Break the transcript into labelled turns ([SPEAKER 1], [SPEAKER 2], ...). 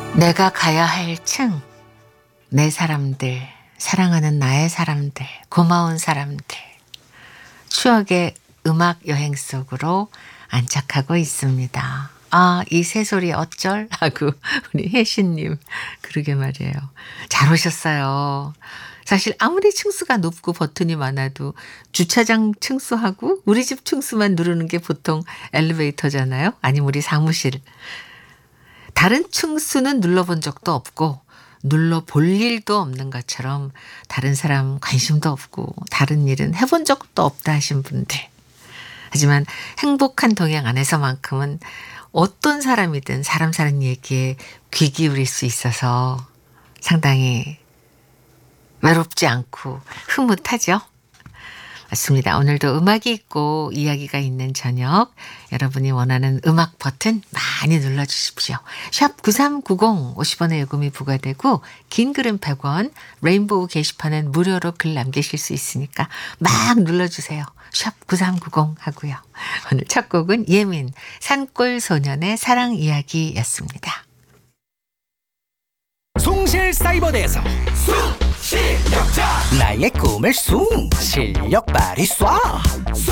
[SPEAKER 1] 내가 가야 할 층, 내 사람들, 사랑하는 나의 사람들, 고마운 사람들. 추억의 음악 여행 속으로 안착하고 있습니다. 아, 이 새소리 어쩔? 하고 우리 혜신님. 그러게 말이에요. 잘 오셨어요. 사실 아무리 층수가 높고 버튼이 많아도 주차장 층수하고 우리 집 층수만 누르는 게 보통 엘리베이터잖아요. 아니면 우리 사무실. 다른 층수는 눌러본 적도 없고 눌러볼 일도 없는 것처럼 다른 사람 관심도 없고 다른 일은 해본 적도 없다 하신 분들. 하지만 행복한 동행 안에서만큼은 어떤 사람이든 사람 사는 얘기에 귀 기울일 수 있어서 상당히 외롭지 않고 흐뭇하죠. 맞습니다. 오늘도 음악이 있고 이야기가 있는 저녁, 여러분이 원하는 음악 버튼 많이 눌러주십시오. 샵 9390 50원의 요금이 부과되고 긴 글은 100원, 레인보우 게시판은 무료로 글 남기실 수 있으니까 막 눌러주세요. 샵 9390 하고요. 오늘 첫 곡은 예민, 산골 소년의 사랑 이야기였습니다.
[SPEAKER 2] 숭실사이버대에서
[SPEAKER 3] 실력자
[SPEAKER 2] 나의 꿈을 숭 실력 발휘 쏴